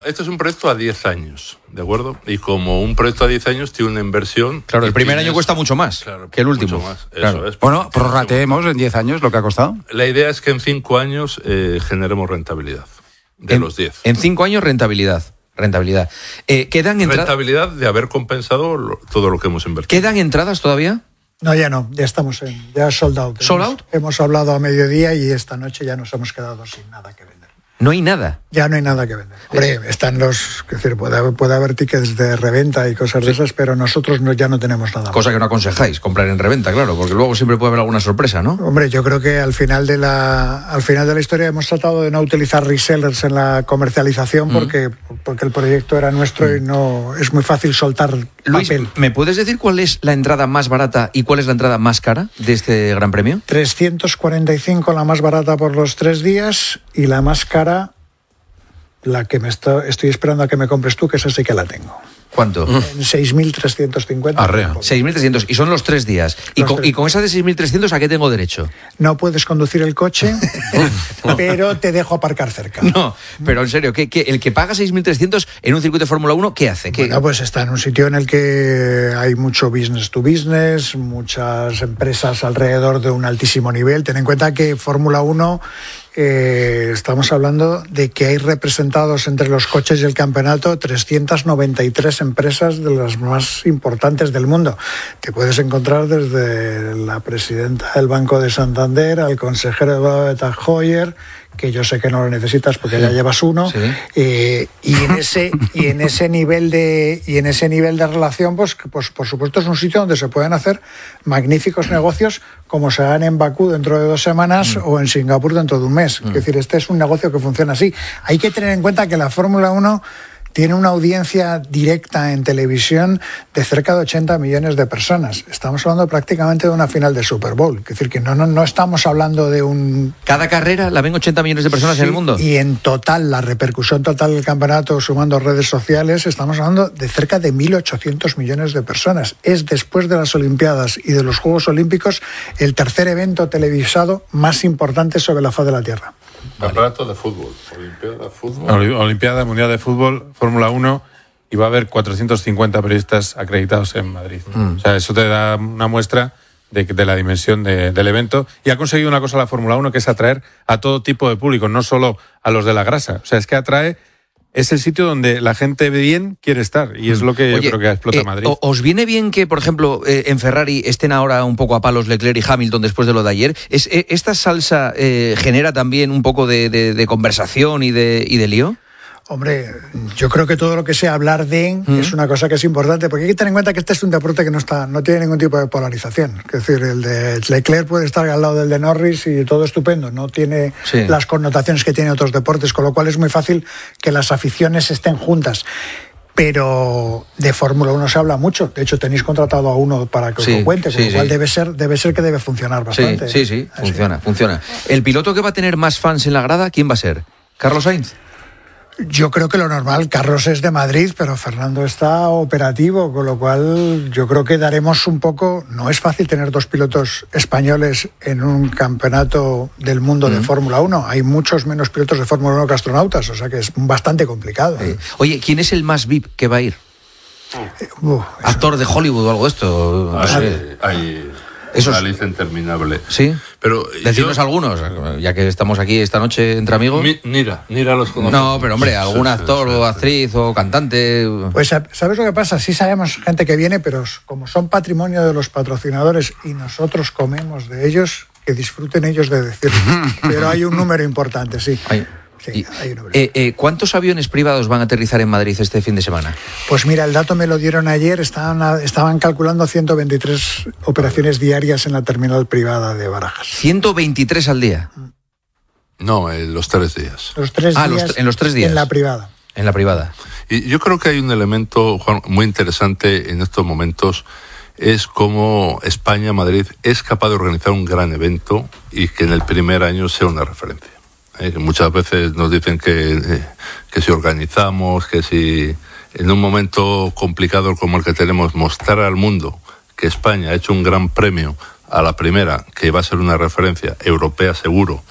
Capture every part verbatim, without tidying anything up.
Este es un proyecto a diez años, ¿de acuerdo? Y como un proyecto a diez años tiene una inversión... Claro, el primer tienes... año cuesta mucho más claro, que el último. Mucho más, claro. Eso es. Bueno, prorrateemos en diez años lo que ha costado. La idea es que en cinco años eh, generemos rentabilidad de en, los diez. En cinco años rentabilidad. Rentabilidad. Eh, ¿quedan entra... Rentabilidad de haber compensado lo, todo lo que hemos invertido. ¿Quedan entradas todavía? No, ya no, ya estamos en, ya sold out. ¿Sold hemos, out? Hemos hablado a mediodía y esta noche ya nos hemos quedado sin nada que vender. No hay nada. Ya no hay nada que vender. Hombre, están los, es decir, puede haber, puede haber tickets de reventa y cosas sí. de esas, pero nosotros no, ya no tenemos nada. Cosa más. que no aconsejáis, comprar en reventa, claro, porque luego siempre puede haber alguna sorpresa, ¿no? Hombre, yo creo que al final de la, al final de la historia hemos tratado de no utilizar resellers en la comercialización mm. porque, porque el proyecto era nuestro mm. y no es muy fácil soltar Luis, papel. ¿me puedes decir cuál es la entrada más barata y cuál es la entrada más cara de este Gran Premio? trescientos cuarenta y cinco la más barata por los tres días y la más cara... La que me está, estoy esperando a que me compres tú, que esa sí que la tengo. ¿Cuánto? En seis mil trescientos cincuenta. Arrea. seis mil trescientos. Y son los tres días. ¿Y con, ¿Y con esa de seis mil trescientos a qué tengo derecho? No puedes conducir el coche, pero te dejo aparcar cerca. No, pero en serio, ¿qué, qué, el que paga seis mil trescientos en un circuito de Fórmula uno, ¿qué hace? ¿Qué? Bueno, pues está en un sitio en el que hay mucho business to business, muchas empresas alrededor de un altísimo nivel. Ten en cuenta que Fórmula uno... Eh, estamos hablando de que hay representados entre los coches y el campeonato trescientas noventa y tres empresas de las más importantes del mundo. Te puedes encontrar desde la presidenta del Banco de Santander al consejero de Tag Heuer, que yo sé que no lo necesitas porque sí. ya llevas uno, sí. eh, y en ese y en ese nivel de y en ese nivel de relación, pues, pues por supuesto es un sitio donde se pueden hacer magníficos negocios como se harán en Bakú dentro de dos semanas mm. o en Singapur dentro de un mes. Mm. Es decir, este es un negocio que funciona así. Hay que tener en cuenta que la Fórmula uno tiene una audiencia directa en televisión de cerca de ochenta millones de personas. Estamos hablando prácticamente de una final de Super Bowl. Es decir, que no, no, no estamos hablando de un... ¿Cada carrera la ven ochenta millones de personas sí, en el mundo? Y en total, la repercusión total del campeonato, sumando redes sociales, estamos hablando de cerca de mil ochocientos millones de personas. Es, después de las Olimpiadas y de los Juegos Olímpicos, el tercer evento televisado más importante sobre la faz de la Tierra. Campeonato de fútbol, Olimpiada, fútbol. Olimpiada Mundial de Fútbol, Fórmula uno, y va a haber cuatrocientos cincuenta periodistas acreditados en Madrid. Mm. O sea, eso te da una muestra de, de la dimensión de, del evento. Y ha conseguido una cosa la Fórmula uno, que es atraer a todo tipo de público, no solo a los de la grasa. O sea, es que atrae... Es el sitio donde la gente bien quiere estar y es lo que Oye, yo creo que explota eh, Madrid. ¿Os viene bien que, por ejemplo, eh, en Ferrari estén ahora un poco a palos Leclerc y Hamilton después de lo de ayer? ¿Es, eh, ¿Esta salsa eh, genera también un poco de, de, de conversación y de, y de lío? Hombre, yo creo que todo lo que sea hablar de ¿Mm? es una cosa que es importante, porque hay que tener en cuenta que este es un deporte que no está, no tiene ningún tipo de polarización. Es decir, el de Leclerc puede estar al lado del de Norris y todo estupendo, no tiene sí. las connotaciones que tiene otros deportes, con lo cual es muy fácil que las aficiones estén juntas. Pero de Fórmula uno se habla mucho. De hecho, tenéis contratado a uno para que os sí, lo cuente, con sí, lo cual sí. debe ser, debe ser que debe funcionar bastante. Sí, sí, sí, Así. funciona, funciona. ¿El piloto que va a tener más fans en la grada, quién va a ser? ¿Carlos Sainz? Yo creo que lo normal, Carlos es de Madrid, pero Fernando está operativo, con lo cual yo creo que daremos un poco... No es fácil tener dos pilotos españoles en un campeonato del mundo mm. de Fórmula uno. Hay muchos menos pilotos de Fórmula uno que astronautas, o sea que es bastante complicado. Sí. Oye, ¿quién es el más V I P que va a ir? Eh, uh, ¿Actor de Hollywood o algo de esto? No sé. Hay... hay... Es una lista interminable. Sí. Pero decimos yo... algunos, ya que estamos aquí esta noche entre amigos. Mi, Nira, Nira los conocemos. No, pero hombre, algún actor o actriz o cantante. Pues ¿sabes lo que pasa? Sí sabemos gente que viene, pero como son patrimonio de los patrocinadores y nosotros comemos de ellos, que disfruten ellos de decirlo. Pero hay un número importante, sí. Hay... Sí, y, eh, eh, ¿Cuántos aviones privados van a aterrizar en Madrid este fin de semana? Pues mira, el dato me lo dieron ayer, estaban, estaban calculando ciento veintitrés operaciones diarias en la terminal privada de Barajas. ¿ciento veintitrés al día? No, en los tres días. Los tres ah, días los, en los tres días. En la privada. En la privada. Y yo creo que hay un elemento, Juan, muy interesante en estos momentos, es cómo España, Madrid, es capaz de organizar un gran evento y que en el primer año sea una referencia. Eh, que muchas veces nos dicen que, eh, que si organizamos, que si en un momento complicado como el que tenemos, mostrar al mundo que España ha hecho un gran premio a la primera, que va a ser una referencia europea seguro, uh-huh.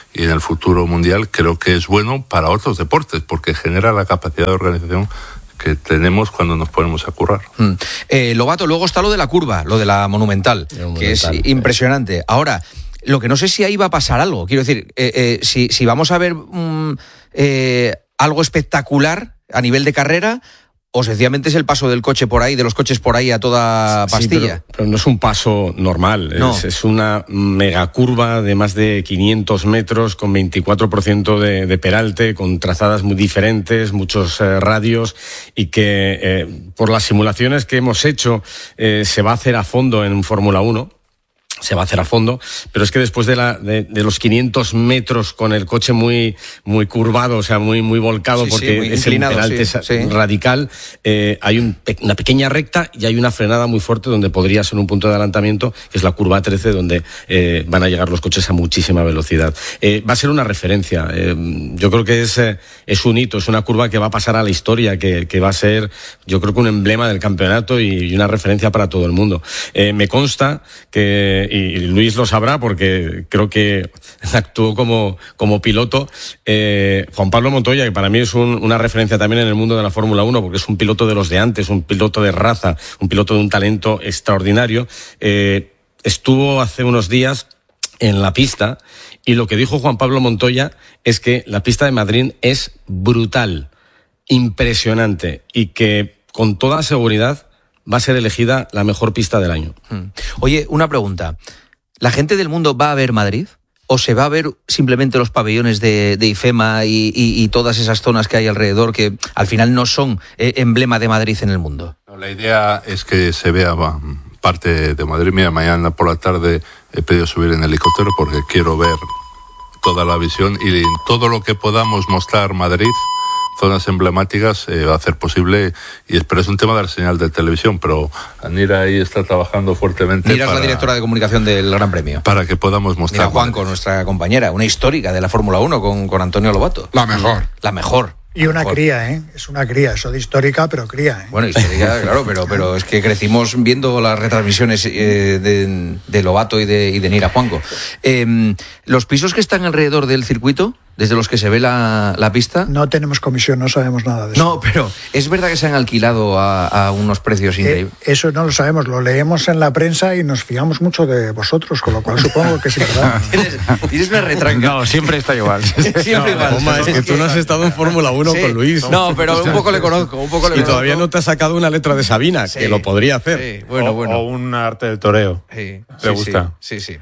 y en el futuro mundial creo que es bueno para otros deportes, porque genera la capacidad de organización que tenemos cuando nos ponemos a currar. Mm. Eh, Lobato, luego está lo de la curva, lo de la monumental, monumental que es eh. impresionante. Ahora, lo que no sé si ahí va a pasar algo, quiero decir, eh, eh, si, si vamos a ver um, eh, algo espectacular a nivel de carrera, o sencillamente es el paso del coche por ahí, de los coches por ahí a toda pastilla. Sí, pero, pero no es un paso normal, no. es, es una megacurva de más de quinientos metros con veinticuatro por ciento de, de peralte, con trazadas muy diferentes, muchos eh, radios, y que eh, por las simulaciones que hemos hecho eh, se va a hacer a fondo en Fórmula uno. Se va a hacer a fondo, pero es que después de, la, de, de los quinientos metros con el coche muy muy curvado, o sea, muy muy volcado, sí, porque sí, muy es inclinado, el peralte sí, sí. radical, eh, hay un, una pequeña recta y hay una frenada muy fuerte donde podría ser un punto de adelantamiento, que es la curva trece, donde eh, van a llegar los coches a muchísima velocidad. Eh, va a ser una referencia. Eh, yo creo que es, eh, es un hito, es una curva que va a pasar a la historia, que, que va a ser, yo creo que un emblema del campeonato y, y una referencia para todo el mundo. Eh, me consta que y Luis lo sabrá porque creo que actuó como, como piloto, eh, Juan Pablo Montoya, que para mí es un, una referencia también en el mundo de la Fórmula uno, porque es un piloto de los de antes, un piloto de raza, un piloto de un talento extraordinario, eh, estuvo hace unos días en la pista y lo que dijo Juan Pablo Montoya es que la pista de Madrid es brutal, impresionante, y que con toda seguridad va a ser elegida la mejor pista del año. Oye, una pregunta. ¿La gente del mundo va a ver Madrid? ¿O se va a ver simplemente los pabellones de, de IFEMA y, y, y todas esas zonas que hay alrededor que al final no son eh, emblema de Madrid en el mundo? No, la idea es que se vea va, parte de Madrid. Mira, mañana por la tarde he pedido subir en helicóptero porque quiero ver toda la visión y todo lo que podamos mostrar Madrid, zonas emblemáticas, eh, va a hacer posible, y pero es un tema de la señal de televisión, pero Anira ahí está trabajando fuertemente. Mira, es para, la directora de comunicación del Gran Premio. Para que podamos mostrar. Mira, Juanco, nuestra compañera, una histórica de la Fórmula uno con, con Antonio Lobato. La mejor. La mejor. Y una mejor. cría, ¿eh? Es una cría, eso de histórica, pero cría, ¿eh? Bueno, histórica, claro, pero, pero es que crecimos viendo las retransmisiones eh, de, de Lobato y de, y de Nira Juanco. Eh, ¿Los pisos que están alrededor del circuito, desde los que se ve la, la pista? No tenemos comisión, no sabemos nada de eso. No, pero es verdad que se han alquilado a, a unos precios increíbles. Eh, eso no lo sabemos, lo leemos en la prensa y nos fiamos mucho de vosotros, con lo cual supongo que es verdad. ¿Tienes, tienes una retranca. No, siempre está igual. Siempre igual. Toma, es que tú no has estado en Fórmula uno Sí. con Luis. No, pero un poco le conozco, un poco le Y conozco. todavía no te ha sacado una letra de Sabina, Sí. que lo podría hacer. Sí, bueno, o, bueno. o un arte del toreo. Sí, ¿Te sí, gusta? Sí, sí. sí.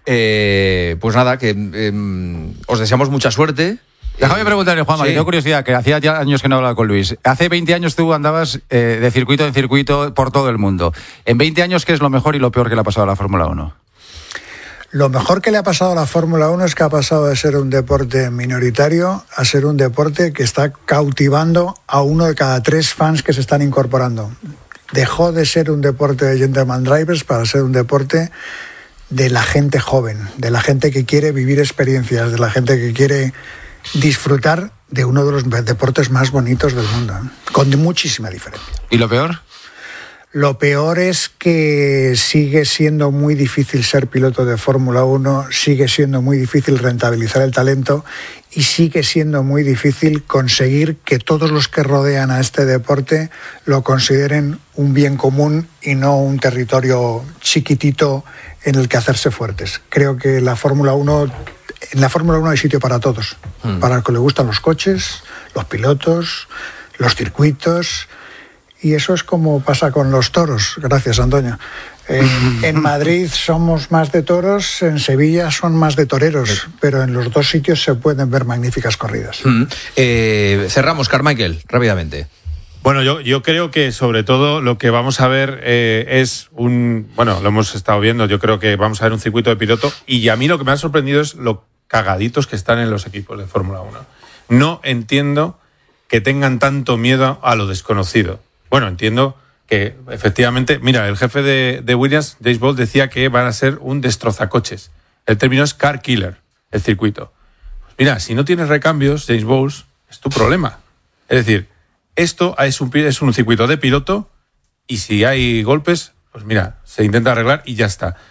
Eh, pues nada, que eh, os deseamos mucha suerte. Déjame preguntarle, Juanma, Sí. que tengo curiosidad, que hacía ya años que no hablaba con Luis. Hace veinte años tú andabas eh, de circuito en circuito por todo el mundo. En veinte años, ¿qué es lo mejor y lo peor que le ha pasado a la Fórmula uno? Lo mejor que le ha pasado a la Fórmula uno es que ha pasado de ser un deporte minoritario a ser un deporte que está cautivando a uno de cada tres fans que se están incorporando. Dejó de ser un deporte de gentleman drivers para ser un deporte de la gente joven, de la gente que quiere vivir experiencias, de la gente que quiere disfrutar de uno de los deportes más bonitos del mundo, ¿eh? Con muchísima diferencia. ¿Y lo peor? Lo peor es que sigue siendo muy difícil ser piloto de Fórmula uno, sigue siendo muy difícil rentabilizar el talento y sigue siendo muy difícil conseguir que todos los que rodean a este deporte lo consideren un bien común y no un territorio chiquitito en el que hacerse fuertes. Creo que la Fórmula uno, en la Fórmula uno hay sitio para todos, mm. para el que le gustan los coches, los pilotos, los circuitos. Y eso es como pasa con los toros. Gracias, Antonio. En, en Madrid somos más de toros, en Sevilla son más de toreros, pero en los dos sitios se pueden ver magníficas corridas. Mm. Eh, cerramos, Carmichael, rápidamente. Bueno, yo, yo creo que sobre todo lo que vamos a ver eh, es un... Bueno, lo hemos estado viendo, yo creo que vamos a ver un circuito de piloto y a mí lo que me ha sorprendido es lo cagaditos que están en los equipos de Fórmula uno. No entiendo que tengan tanto miedo a lo desconocido. Bueno, entiendo que efectivamente, mira, el jefe de, de Williams, James Bowles, decía que van a ser un destrozacoches. El término es car killer, el circuito. Pues mira, si no tienes recambios, James Bowles, es tu problema. Es decir, esto es un, es un circuito de piloto y si hay golpes, pues mira, se intenta arreglar y ya está.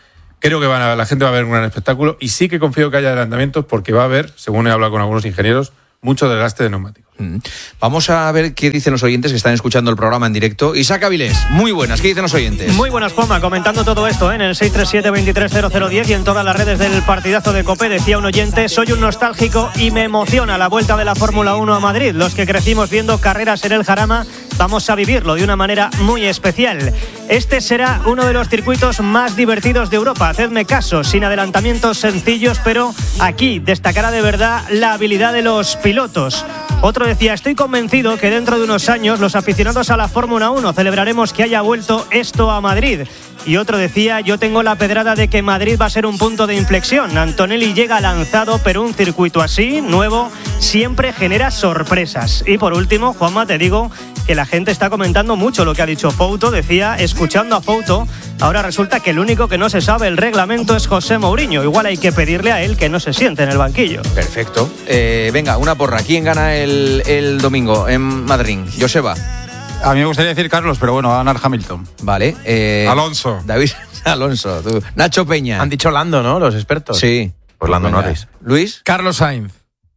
Creo que van a, la gente va a ver un gran espectáculo y sí que confío que haya adelantamientos porque va a haber, según he hablado con algunos ingenieros, mucho desgaste de neumáticos. Mm. Vamos a ver qué dicen los oyentes que están escuchando el programa en directo. Isaac Avilés, muy buenas, ¿qué dicen los oyentes? Muy buenas, Juanma, comentando todo esto, ¿eh? En el seis tres siete, veintitrés cero cero diez y en todas las redes del partidazo de COPE. Decía un oyente: soy un nostálgico y me emociona la vuelta de la Fórmula uno a Madrid. Los que crecimos viendo carreras en el Jarama vamos a vivirlo de una manera muy especial. Este será uno de los circuitos más divertidos de Europa, hacedme caso, sin adelantamientos sencillos, pero aquí destacará de verdad la habilidad de los pilotos. Otro decía: estoy convencido que dentro de unos años los aficionados a la Fórmula uno celebraremos que haya vuelto esto a Madrid. Y otro decía: yo tengo la pedrada de que Madrid va a ser un punto de inflexión. Antonelli llega lanzado, pero un circuito así, nuevo, siempre genera sorpresas. Y por último, Juanma, te digo que la gente está comentando mucho lo que ha dicho Fouto. Decía, escuchando a Fouto, ahora resulta que el único que no se sabe el reglamento es José Mourinho. Igual hay que pedirle a él que no se siente en el banquillo. Perfecto. Eh, venga, una porra. ¿Quién gana el, el domingo en Madrid? Joseba. A mí me gustaría decir Carlos, pero bueno, va a ganar Hamilton. Vale. Eh, Alonso. David Alonso. Tú. Nacho Peña. Han dicho Lando, ¿no? Los expertos. Sí. Pues Lando Venga. Norris. Luis. Carlos Sainz.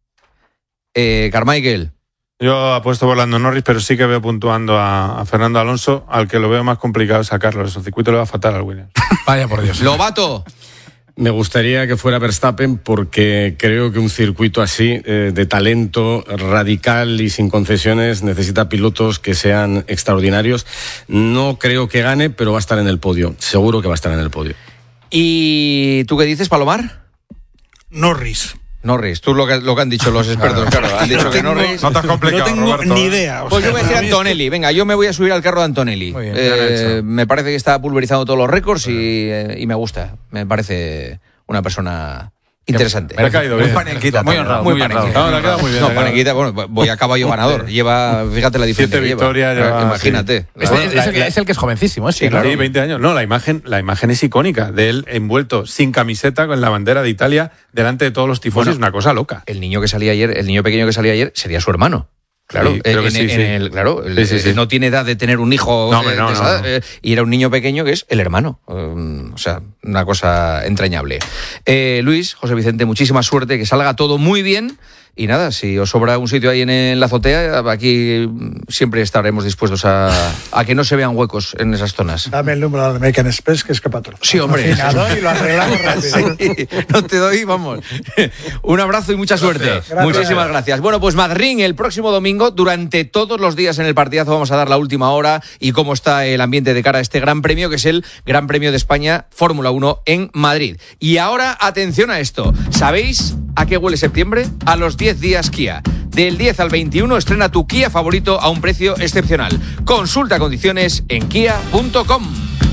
Eh, Carmichael. Yo apuesto por Lando Norris, pero sí que veo puntuando a, a Fernando Alonso. Al que lo veo más complicado es a Carlos. El circuito le va fatal al Williams. Vaya por Dios. Lobato. Me gustaría que fuera Verstappen porque creo que un circuito así, eh, de talento radical y sin concesiones, necesita pilotos que sean extraordinarios. No creo que gane, pero va a estar en el podio. Seguro que va a estar en el podio. ¿Y tú qué dices, Palomar? Norris. Norris, tú lo que, lo que han dicho los expertos, claro, han dicho No que tengo- Norris... No te has complicado, No tengo Roberto. ni idea. o Pues yo sea, voy a decir para mí es que- Antonelli. Venga, yo me voy a subir al carro de Antonelli. Muy bien, bien Eh, hecho. me parece que está pulverizando todos los récords y, eh, y me gusta. Me parece una persona interesante. Me ha caído bien. Muy panequita, muy honrado. Muy muy honrado. panequita. No, le ha quedado muy bien. No, le ha quedado- Panequita, bueno, voy a caballo ganador. Lleva, fíjate la diferencia. Siete que victorias lleva. lleva, Imagínate. Este- La- es, la- el, que- la- es el que es jovencísimo, ¿eh? Sí, claro. Sí, veinte años. No, la imagen, la imagen es icónica de él envuelto sin camiseta con la bandera de Italia delante de todos los tifosi. Bueno, es una cosa loca. El niño que salía ayer, el niño pequeño que salía ayer, sería su hermano. Claro, Sí, creo en, que sí, en- sí. en el, claro, el- Sí, sí, sí. no tiene edad de tener un hijo No, hombre, eh, no, de esa no, edad, no. eh, y era un niño pequeño que es el hermano. Um, o sea, una cosa entrañable. Eh, Luis, José Vicente, muchísima suerte, que salga todo muy bien. Y nada, si os sobra un sitio ahí en, en la azotea, aquí mm, siempre estaremos dispuestos a, a que no se vean huecos en esas zonas. Dame el número de American Express, que es capaz. Sí, hombre. Y lo arreglamos rápido. Sí, no te doy, vamos. Un abrazo y mucha suerte. Gracias. Muchísimas gracias. Bueno, pues Madrid el próximo domingo, durante todos los días en el partidazo vamos a dar la última hora y cómo está el ambiente de cara a este gran premio, que es el Gran Premio de España Fórmula uno en Madrid. Y ahora, atención a esto. ¿Sabéis a qué huele septiembre? A los diez días Kia. Del diez al veintiuno estrena tu Kia favorito a un precio excepcional. Consulta condiciones en kia punto com.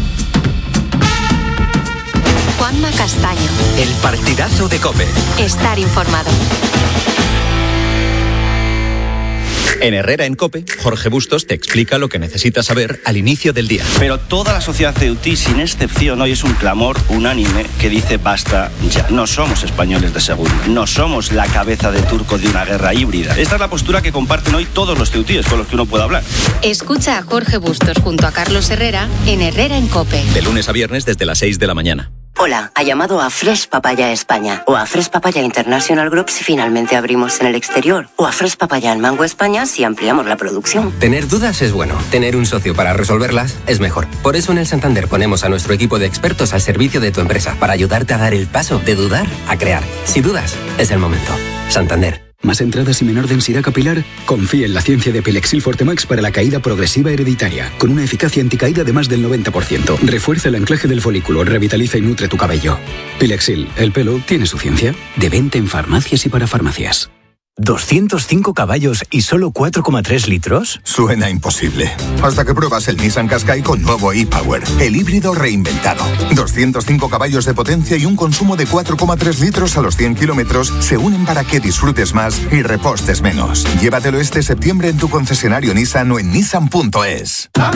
Juanma Castaño. El partidazo de COPE. Estar informado. En Herrera en COPE, Jorge Bustos te explica lo que necesitas saber al inicio del día. Pero toda la sociedad ceutí, sin excepción, hoy es un clamor unánime que dice basta ya. No somos españoles de segunda, no somos la cabeza de turco de una guerra híbrida. Esta es la postura que comparten hoy todos los ceutíes con los que uno puede hablar. Escucha a Jorge Bustos junto a Carlos Herrera en Herrera en COPE. De lunes a viernes desde las seis de la mañana. Hola, ha llamado a Fresh Papaya España o a Fresh Papaya International Group si finalmente abrimos en el exterior o a Fresh Papaya en Mango España si ampliamos la producción. Tener dudas es bueno, tener un socio para resolverlas es mejor. Por eso en el Santander ponemos a nuestro equipo de expertos al servicio de tu empresa para ayudarte a dar el paso de dudar a crear. Si dudas, es el momento. Santander. ¿Más entradas y menor densidad capilar? Confía en la ciencia de Pilexil Fortemax para la caída progresiva hereditaria, con una eficacia anticaída de más del noventa por ciento. Refuerza el anclaje del folículo, revitaliza y nutre tu cabello. Pilexil, el pelo tiene su ciencia. De venta en farmacias y para farmacias. ¿doscientos cinco caballos y solo cuatro coma tres litros? Suena imposible. Hasta que pruebas el Nissan Qashqai con nuevo e-Power, el híbrido reinventado. doscientos cinco caballos de potencia y un consumo de cuatro coma tres litros a los cien kilómetros se unen para que disfrutes más y repostes menos. Llévatelo este septiembre en tu concesionario Nissan o en nissan punto es.